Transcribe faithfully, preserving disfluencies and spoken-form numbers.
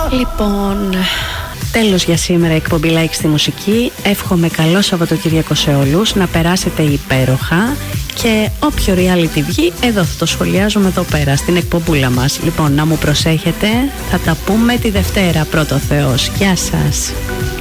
Λοιπόν, τέλος για σήμερα εκπομπή Like στη Μουσική. Εύχομαι καλό Σαββατοκύριακο σε όλους, να περάσετε υπέροχα και όποιο reality βγει, εδώ θα το σχολιάζουμε εδώ πέρα στην εκπομπούλα μας. Λοιπόν, να μου προσέχετε, θα τα πούμε τη Δευτέρα πρώτο Θεός. Γεια σας.